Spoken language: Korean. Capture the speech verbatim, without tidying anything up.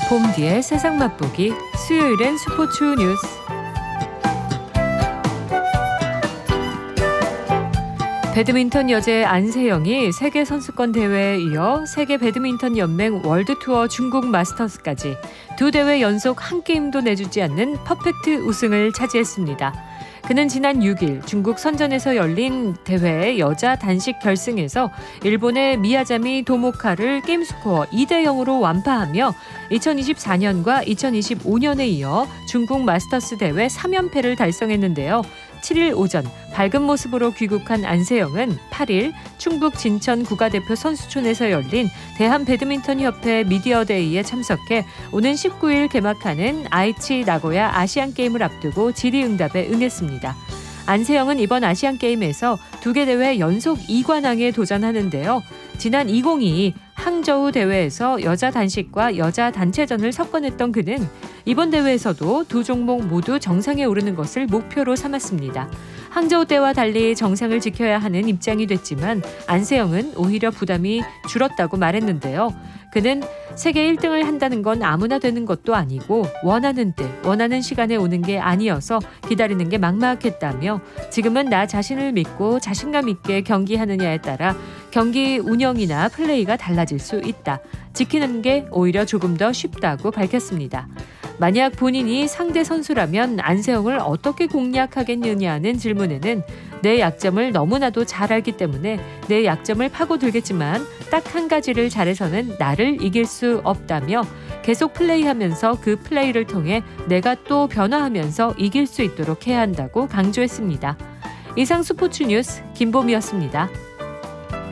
봄뒤의 세상 맛보기 수요일엔 스포츠 뉴스. 배드민턴 여제 안세영이 세계선수권 대회에 이어 세계 배드민턴 연맹 월드투어 중국 마스터스까지 두 대회 연속 한 게임도 내주지 않는 퍼펙트 우승을 차지했습니다. 그는 지난 육 일 중국 선전에서 열린 대회 여자 단식 결승에서 일본의 미야자미 도모카를 게임스코어 이 대 영으로 완파하며 이천이십사 년과 이천이십오 년에 이어 중국 마스터스 대회 삼 연패를 달성했는데요. 칠 일 오전 밝은 모습으로 귀국한 안세영은 팔 일 충북 진천 국가대표 선수촌에서 열린 대한배드민턴협회 미디어데이에 참석해 오는 십구 일 개막하는 아이치 나고야 아시안게임을 앞두고 질의응답에 응했습니다. 안세영은 이번 아시안게임에서 두 개 대회 연속 이 관왕에 도전하는데요. 지난 이천이십이 항저우 대회에서 여자 단식과 여자 단체전을 석권했던 그는 이번 대회에서도 두 종목 모두 정상에 오르는 것을 목표로 삼았습니다. 항저우 때와 달리 정상을 지켜야 하는 입장이 됐지만 안세영은 오히려 부담이 줄었다고 말했는데요. 그는 세계 일 등을 한다는 건 아무나 되는 것도 아니고 원하는 때, 원하는 시간에 오는 게 아니어서 기다리는 게 막막했다며 지금은 나 자신을 믿고 자신감 있게 경기하느냐에 따라 경기 운영이나 플레이가 달라질 수 있다. 지키는 게 오히려 조금 더 쉽다고 밝혔습니다. 만약 본인이 상대 선수라면 안세영을 어떻게 공략하겠느냐는 질문에는 내 약점을 너무나도 잘 알기 때문에 내 약점을 파고들겠지만 딱 한 가지를 잘해서는 나를 이길 수 없다며 계속 플레이하면서 그 플레이를 통해 내가 또 변화하면서 이길 수 있도록 해야 한다고 강조했습니다. 이상 스포츠 뉴스 김보미였습니다.